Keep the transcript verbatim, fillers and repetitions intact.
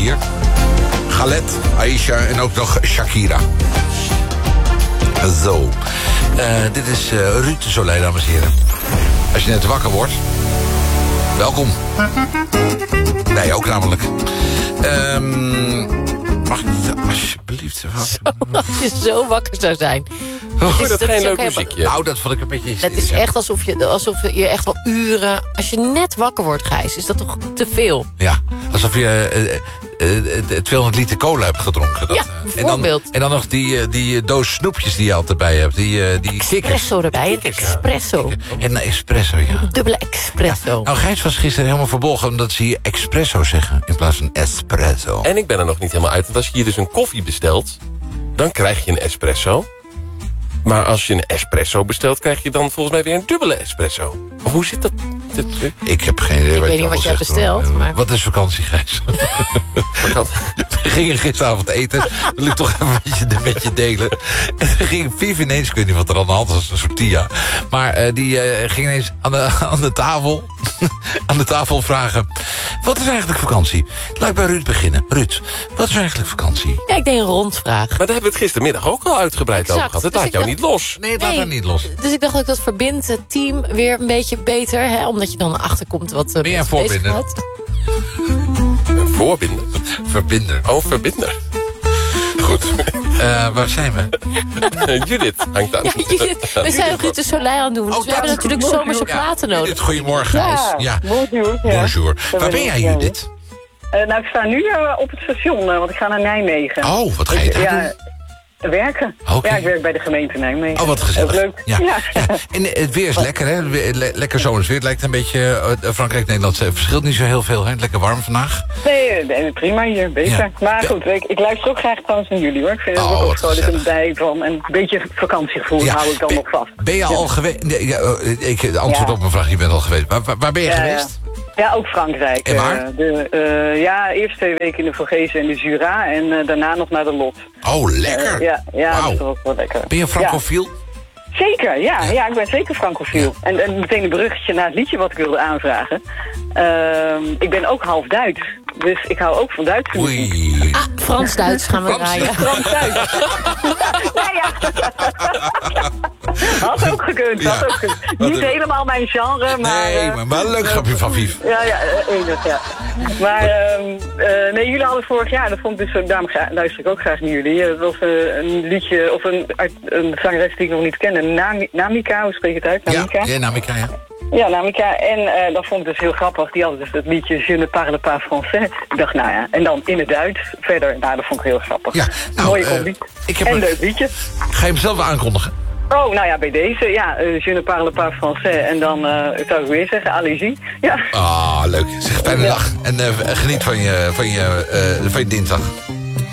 hier. Galet, Aisha en ook nog Shakira. Zo. Uh, dit is uh, Ruud de Soleil, dames en heren. Als je net wakker wordt, welkom. Nee, ook namelijk. Um, mag ik alsjeblieft... Zo, als je zo wakker zou zijn. Oh, is, dat dat geen is leuk helemaal... muziekje. Nou, dat vond ik een beetje... Het is echt alsof je, alsof je echt wel uren... Als je net wakker wordt, Gijs, is dat toch te veel? Ja, alsof je uh, uh, uh, tweehonderd liter cola hebt gedronken. Dat, ja, uh, bijvoorbeeld. En dan, en dan nog die, uh, die doos snoepjes die je altijd bij hebt. Die, uh, die espresso erbij, een espresso. En een espresso, ja. Een dubbele espresso. Ja. Nou, Gijs was gisteren helemaal verbolgen... omdat ze hier espresso zeggen in plaats van espresso. En ik ben er nog niet helemaal uit. Want als je hier dus een koffie bestelt... dan krijg je een espresso. Maar als je een espresso bestelt... krijg je dan volgens mij weer een dubbele espresso. Of hoe zit dat? Ik heb geen idee ik wat weet je niet wat je hebt zegt, besteld. Maar... Wat is vakantie, Gijs? We gingen gisteravond eten. Dat wil ik toch even een beetje, een beetje delen. En toen ging Viv ineens, ik weet niet wat er aan de hand was, een soort Tia. Maar uh, die uh, ging ineens aan de, aan de tafel... aan de tafel vragen... Wat is eigenlijk vakantie? Laat ik bij Ruud beginnen. Ruud, wat is eigenlijk vakantie? Ja, ik denk een rondvraag. Maar daar hebben we het gistermiddag ook al uitgebreid exact. over gehad. Het dus laat jou dacht... niet los. Nee, het laat nee, haar niet los. Dus ik dacht dat ik dat verbindt het team weer een beetje beter. Hè, omdat je dan achterkomt wat... Uh, ben jij een voorbinder? Een voorbinder? Verbinder. Oh, verbinder. Goed. Uh, waar zijn we? Judith hangt aan. Ja, Judith, we zijn Ruud de Soleil aan het doen. Dus oh, we hebben natuurlijk zomerse platen nodig. Judith, goedemorgen. Ja, ja. bonjour. Ja. Bonjour. Waar ben jij, Judith? Uh, nou, ik sta nu uh, op het station, uh, want ik ga naar Nijmegen. Oh, wat ga je daar ja, doen? Werken. Okay. Ja, ik werk bij de gemeente Nijmegen. Oh, wat gezellig. Ook leuk. Ja. Ja. Ja. En het weer is lekker, hè? Le lekker zomers weer. Het lijkt een beetje... Uh, Frankrijk-Nederland verschilt niet zo heel veel, hè? Lekker warm vandaag. Nee, nee prima hier. Beter. Ja. Maar goed, ik, ik luister ook graag trouwens naar jullie, hoor. Ik vind het oh, ook gewoon een bij van... En een beetje vakantiegevoel ja. hou ik dan ben, nog vast. Ben je ja. al geweest... Nee, ja, ik antwoord ja. op mijn vraag, je bent al geweest. Waar, waar, waar ben je ja, geweest? Ja. Ja, ook Frankrijk. En waar? Uh, de, uh, ja, eerst twee weken in de Vogezen en de Jura en uh, daarna nog naar de Lot. Oh, lekker. Uh, ja, ja wow. dat is wel, wel lekker. Ben je francofiel? Ja. Zeker, ja, ja. ja, ik ben zeker francofiel. Ja. En, en meteen een bruggetje naar het liedje wat ik wilde aanvragen. Uh, ik ben ook half Duits, dus ik hou ook van Duitse muziek. Ah, Frans-Duits gaan we Frans draaien. Frans-Duits. ja, ja. Had ook gekund, had ja. ook gekund. Niet een... helemaal mijn genre, maar... Nee, maar, maar een leuk grapje van Vief. Ja, ja, enig, ja. Maar, uh, uh, nee, jullie hadden vorig jaar, dat vond ik dus, daarom luister ik ook graag naar jullie. Het was uh, een liedje, of een, een zangeres die ik nog niet kende. Nami, Namika, hoe spreek je het uit? Namika? Ja, ja, Namika, ja. Ja, Namika. En uh, dat vond ik dus heel grappig. Die hadden dus het liedje Je ne parle pas français. Ik dacht, nou ja, en dan in het Duits verder. Nou, dat vond ik heel grappig. Ja, nou, mooie uh, combi. Ik heb en een leuk liedje. Ga je hem zelf aankondigen? Oh, nou ja, bij deze, ja, uh, Je ne parle pas français. En dan uh, zou ik weer zeggen, allez-y. Ja. Ah, leuk. Zeg, fijne ja. dag. En uh, geniet van je, van, je, uh, van je dinsdag.